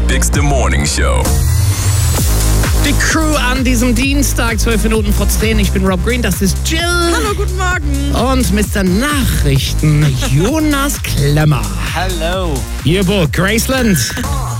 bigste Morningshow. Die Crew an diesem Dienstag, 12 Minuten vor 10. Ich bin Rob Green, das ist Jill. Hallo, guten Morgen. Und Mr. Nachrichten, Jonas Klemmer. Hello. Ihr Burg, Graceland.